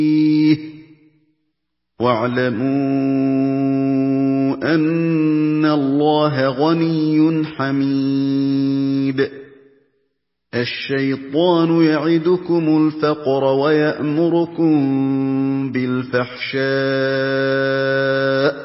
وَاعْلَمُوا أَنَّ اللَّهَ غَنِيٌّ حَمِيدٌ الشَّيْطَانُ يَعِدُكُمُ الْفَقْرَ وَيَأْمُرُكُم بِالْفَحْشَاءِ